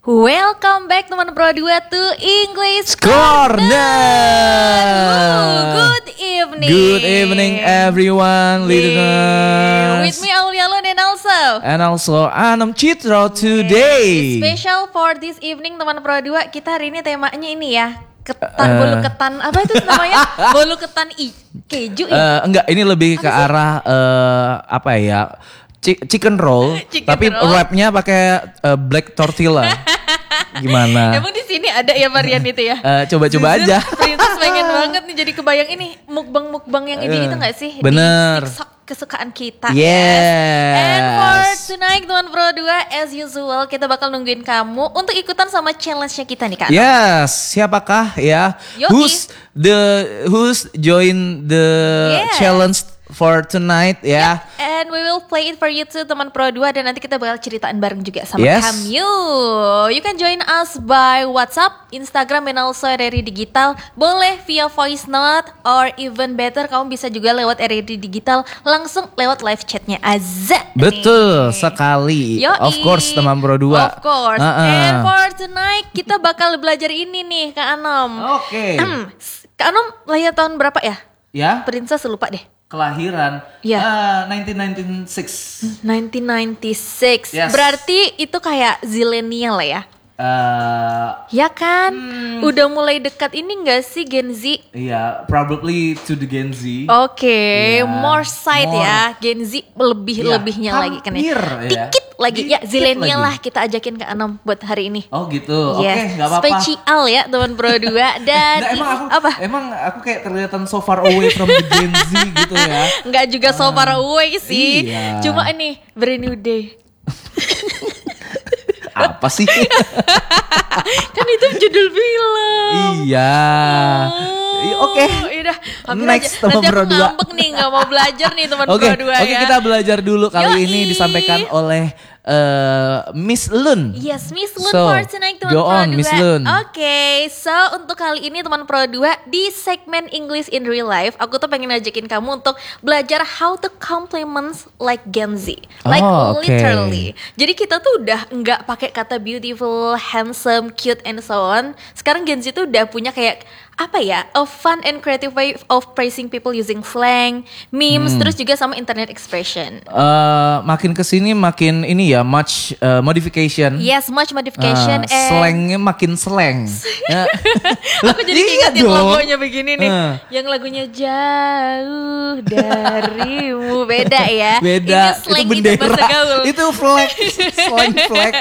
Welcome back teman Pro 2 to English Corner. Good evening. Good evening everyone, listeners. With me Aulia Lun And also Anam Citro today. Special for this evening teman Pro 2. Kita hari ini temanya ini ya, bolu ketan, apa itu namanya? Bolu ketan keju ya? Enggak, ini lebih ke arah apa ya? Chicken roll, tapi wrapnya pakai black tortilla. Gimana? Emang di sini ada ya varian itu ya? Coba-coba aja. Princess pengen banget nih, jadi kebayang ini mukbang yang ini itu nggak sih? Bener. Di kesukaan kita. Yes. And for tonight teman Pro 2, as usual kita bakal nungguin kamu untuk ikutan sama challenge-nya kita nih Kak. Yes, siapakah ya? Who's join the challenge for tonight ya? And we will play it for you too teman Pro 2, dan nanti kita bakal ceritain bareng juga sama kamu. You can join us by WhatsApp, Instagram, and also RRI Digital. Boleh via voice note, or even better kamu bisa juga lewat RRI Digital langsung lewat live chatnya aja. Betul sekali. Of course teman Pro 2. Of course. And for tonight kita bakal belajar ini nih Kak Anom. Oke. Kak Anom lahir tahun berapa ya? Ya. Princess lupa deh. Kelahiran 1996. 1996. Yes. Berarti itu kayak zillennial ya? Ya kan? Udah mulai dekat ini gak sih Gen Z? Iya, probably to the Gen Z. Oke, more side ya. Gen Z lebihnya lagi kan ya. Dikit lagi ya, zillennial lah kita ajakin Kak Anom buat hari ini. Oh gitu. Oke, gak apa-apa. Spesial ya teman Pro 2. Dan emang aku kayak kelihatan so far away from the Gen Z gitu ya. Enggak juga so far away sih. Iya. Cuma ini brand new day. Apa sih? Kan itu judul film. Iya. Oke. Yaudah, next teman Pro 2. Nanti aku ngambek nih, gak mau belajar nih teman Pro 2 ya. Oke, kita belajar dulu. Kali ini disampaikan oleh Miss Lun. Yes, Miss Lun for tonight teman Pro 2. Miss Lun. Oke, so untuk kali ini teman Pro 2 di segmen English in Real Life, aku tuh pengen ngajakin kamu untuk belajar how to compliment like Gen Z. Like literally. Jadi kita tuh udah nggak pakai kata beautiful, handsome, cute and so on. Sekarang Gen Z tuh udah punya kayak apa ya, a fun and creative way of praising people using slang, memes, terus juga sama internet expression. Makin kesini makin ini ya, much modification. Yes, much modification. Slangnya makin slang. Aku jadi ingatin lagunya begini nih, yang lagunya jauh darimu. Beda ya. Beda. Ini slang, itu bendera. Itu bahasa gaul. Itu flag, slang flag.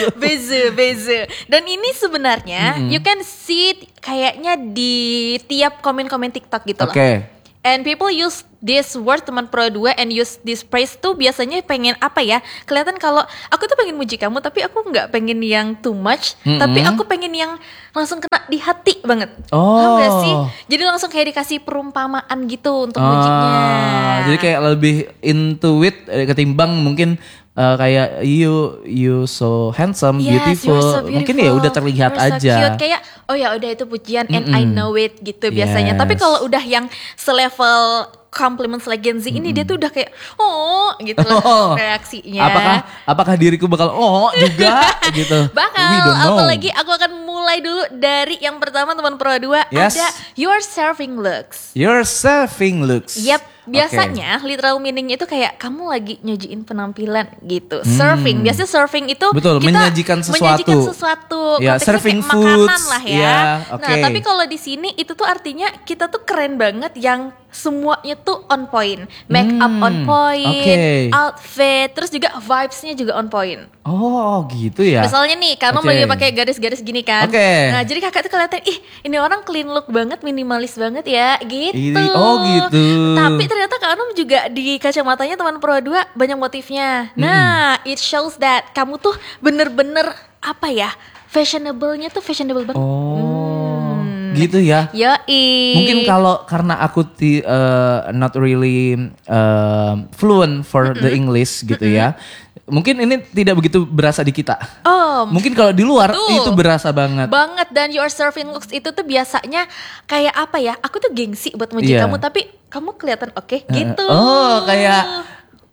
Beze. Dan ini sebenarnya you can see it kayaknya di tiap komen-komen TikTok gitu lah. And people use this word teman Pro 2 and use this phrase tuh biasanya pengen apa ya? Kelihatan kalau aku tuh pengen muji kamu, tapi aku nggak pengen yang too much, tapi aku pengen yang langsung kena di hati banget. Paham gak sih? Jadi langsung kayak dikasih perumpamaan gitu untuk mujinya. Jadi kayak lebih into it ketimbang mungkin kayak you so handsome, beautiful. So beautiful. Mungkin ya udah terlihat you're so aja. Cute. Kayak oh ya udah itu pujian and I know it gitu biasanya. Tapi kalau udah yang selevel compliments like Gen Z ini, dia tuh udah kayak gitu lah reaksinya. Apakah diriku bakal juga gitu? Bakal. Apalagi aku akan mulai dulu dari yang pertama teman Pro 2. Ada your serving looks. Your serving looks. Yep. Biasanya literal meaningnya itu kayak kamu lagi nyajiin penampilan gitu. Serving, biasanya serving itu betul, kita menyajikan sesuatu. Ya, serving food makanan lah ya. Okay. Nah, tapi kalau di sini itu tuh artinya kita tuh keren banget yang semuanya tuh on point. Make up on point, outfit, terus juga vibes-nya juga on point. Oh, gitu ya. Misalnya nih, kamu lagi pakai garis-garis gini kan. Nah, jadi kakak tuh kelihatan, ini orang clean look banget, minimalis banget ya, gitu. Oh, gitu. Tapi ternyata Kak Anum juga di kacamatanya teman Pro 2 banyak motifnya. Nah, it shows that kamu tuh bener-bener apa ya, fashionable-nya tuh fashionable banget. Gitu ya. Yoi. Mungkin karena aku not really fluent for the English gitu ya. Mungkin ini tidak begitu berasa di kita. Mungkin kalau di luar itu berasa banget. Dan your serving looks itu tuh biasanya kayak apa ya? Aku tuh gengsi buat muji kamu, tapi kamu kelihatan oke gitu. Kayak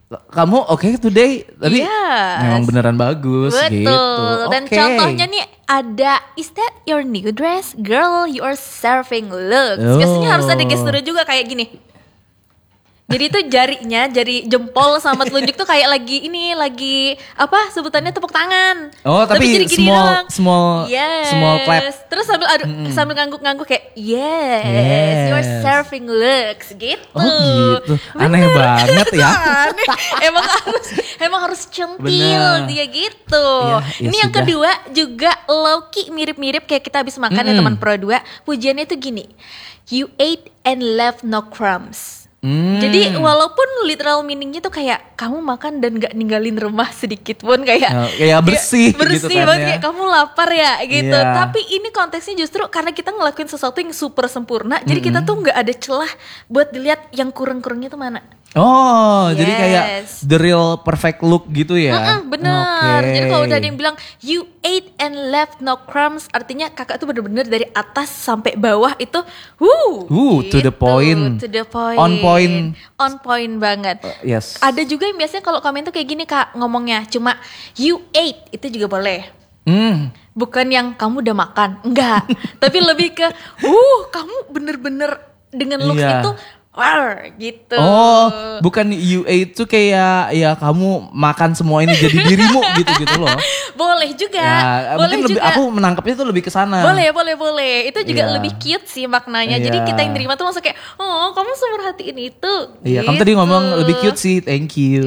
kamu today tapi memang beneran bagus. Betul. Gitu. Dan contohnya nih ada, is that your new dress? Girl, you are serving looks. Biasanya harus ada gestur juga kayak gini. Jadi itu jari jempol sama telunjuk tuh kayak lagi apa sebutannya tepuk tangan. Oh, tapi jadi small clap. Terus sambil ngangguk-ngangguk kayak yes, you are serving looks gitu. Oh gitu. Aneh banget ya. emang harus centil dia gitu. Ya, ini yang kedua juga low-key mirip-mirip kayak kita habis makan ya teman Pro 2. Pujiannya itu gini. You ate and left no crumbs. Jadi walaupun literal meaningnya tuh kayak kamu makan dan gak ninggalin rumah sedikit pun kayak bersih gitu kan banget, kayak kamu lapar ya gitu. Yeah. Tapi ini konteksnya justru karena kita ngelakuin sesuatu yang super sempurna, jadi kita tuh gak ada celah buat dilihat yang kurang-kurangnya tuh mana. Oh, jadi kayak the real perfect look gitu ya? Bener. Jadi kalau udah ada yang bilang you ate and left no crumbs, artinya kakak tuh bener-bener dari atas sampai bawah itu, to the point, on point banget. Yes. Ada juga yang biasanya kalau komen tuh kayak gini kak ngomongnya, cuma you ate itu juga boleh. Bukan yang kamu udah makan, enggak. Tapi lebih ke, kamu bener-bener dengan looks itu. Gitu. Oh, bukan you ate tuh kayak ya kamu makan semua ini jadi dirimu gitu loh. Boleh juga. Ya, boleh mungkin juga. Aku menangkapnya tuh lebih ke sana. Boleh. Itu juga lebih cute sih maknanya. Jadi kita yang terima tuh langsung kayak, oh kamu semerhatiin itu. Iya, gitu. Kamu tadi ngomong lebih cute sih. Thank you.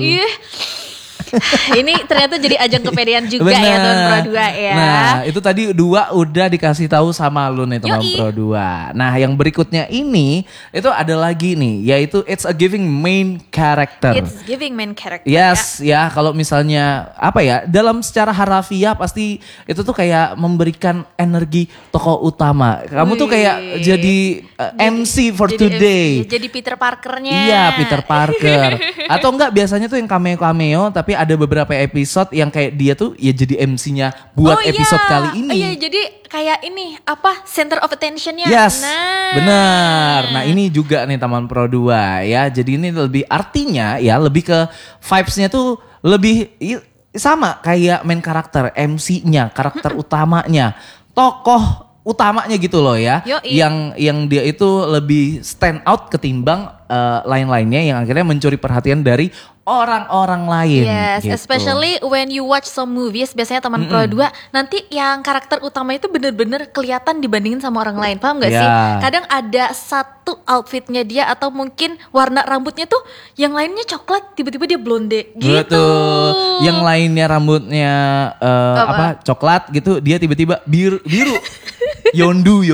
Ini ternyata jadi ajang kepedean juga. Bener. Ya teman Pro 2 ya. Nah itu tadi 2 udah dikasih tahu sama lu nih teman Pro 2. Nah yang berikutnya ini itu ada lagi nih, yaitu it's a giving main character. It's giving main character. Yes ya, kalau misalnya apa ya, dalam secara harafiah pasti itu tuh kayak memberikan energi tokoh utama. Kamu tuh kayak jadi MC for today. Jadi Peter Parkernya. Iya, Peter Parker. Atau enggak biasanya tuh yang cameo tapi ada beberapa episode yang kayak dia tuh ya jadi MC-nya buat episode kali ini. Iya, jadi kayak ini apa center of attention-nya. Yes, benar. Nah ini juga nih teman Pro 2 ya. Jadi ini lebih artinya ya lebih ke vibes-nya tuh lebih sama kayak main karakter, MC-nya, karakter utamanya, tokoh utamanya gitu loh ya. Yang dia itu lebih stand out ketimbang lain-lainnya yang akhirnya mencuri perhatian dari orang-orang lain. Yes, gitu. Especially when you watch some movies, biasanya teman Pro 2 nanti yang karakter utama itu bener-bener kelihatan dibandingin sama orang lain. Paham gak sih? Kadang ada satu outfitnya dia atau mungkin warna rambutnya tuh yang lainnya coklat, tiba-tiba dia blonde gitu. Betul. Yang lainnya rambutnya coklat gitu, dia tiba-tiba biru. Yondu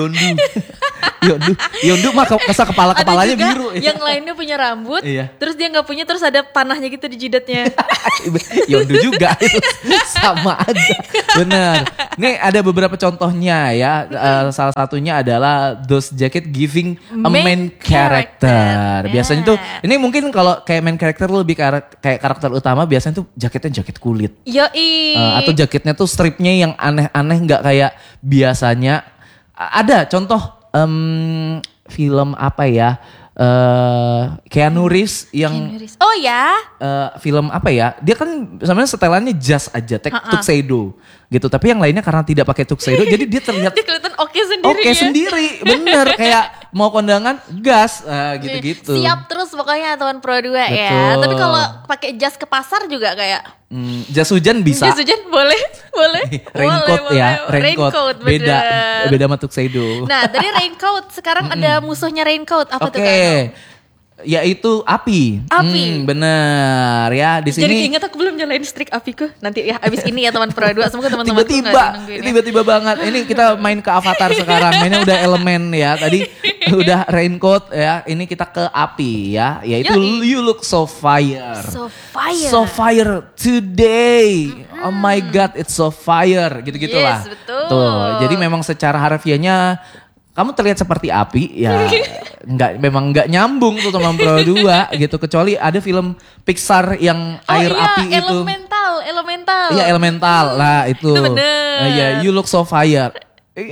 mah kepalanya juga biru. Yang lainnya punya rambut, terus dia nggak punya, terus ada panahnya gitu di jidatnya. Yondu juga itu sama aja. Bener. Nih ada beberapa contohnya ya. Salah satunya adalah those jacket giving a main character. Biasanya tuh ini mungkin kalau kayak main character lebih kayak karakter utama, biasanya tuh jaketnya jaket kulit. Atau jaketnya tuh stripnya yang aneh-aneh, nggak kayak biasanya. Ada contoh film apa ya? Keanu Reeves yang film apa ya? Dia kan sebenarnya setelannya jas aja, tuxedo gitu. Tapi yang lainnya karena tidak pakai tuxedo, jadi dia terlihat dia kelihatan oke sendiri. Bener kayak mau kondangan gas gitu-gitu. Siap terus pokoknya teman Pro 2 ya. Tapi kalau pakai jas ke pasar juga kayak jas hujan bisa. Jas hujan boleh. Raincoat ya, raincoat. Beda sama tuxedo. Nah, tadi raincoat, sekarang ada musuhnya raincoat. Apa tuh kan? Yaitu api. Bener ya di sini. Jadi ingat aku belum nyalain strik apiku. Nanti ya abis ini ya teman Pro 2. Semoga teman-teman tiba-tiba banget. Ini kita main ke Avatar sekarang. Mainnya udah elemen ya. Tadi udah raincoat ya. Ini kita ke api ya. Yaitu you look so fire. So fire today. Oh my god, it's so fire. Gitu-gitu lah. Betul. Tuh. Jadi memang secara harfiahnya kamu terlihat seperti api ya. memang nggak nyambung tuh sama Pro 2 gitu, kecuali ada film Pixar yang air api itu. Elemental. Iya, Elemental lah itu. Itu bener. You look so fire.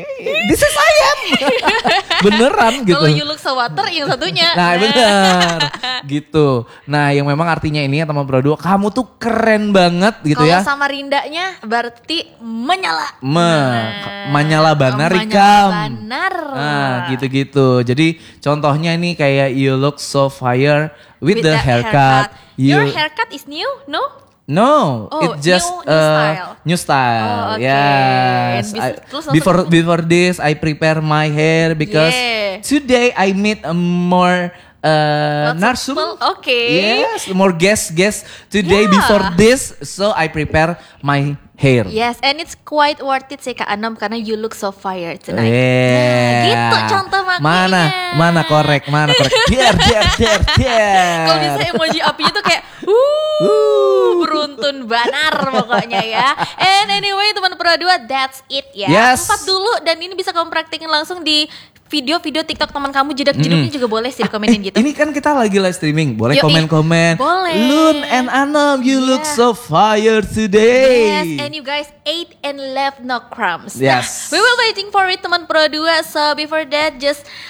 This is I am. Beneran gitu. Kalau you look so water yang satunya. Nah bener gitu. Nah yang memang artinya ini ya teman Pro 2, kamu tuh keren banget gitu ya. Kalau sama Rindanya berarti menyala. Menyala banar ikam. Banar. Nah gitu-gitu. Jadi contohnya ini kayak you look so fire with the haircut. Your haircut is new, no? No, it just new style. Oh, okay. Yes. Before this, I prepare my hair because today I meet a more narsum. Okay. Yes, more guest today before this, so I prepare my hair. Yes, and it's quite worth it sih Kak Anam karena you look so fire tonight. Yeah. Nah, gitu contoh makanya. Mana korek. Biar. Kalau bisa emoji apinya tuh kayak beruntun banar pokoknya ya. And anyway teman Pro 2, that's it ya. Yes. 4 dulu dan ini bisa kamu praktekin langsung di video-video TikTok teman kamu, jedak-jeduknya juga boleh sih dikomenin gitu. Ini kan kita lagi live streaming, boleh komen-komen. Boleh. Lun and Anam, you look so fire today. Yes, and you guys ate and left no crumbs. Yes. Nah, we will waiting for it teman Pro 2. So before that, just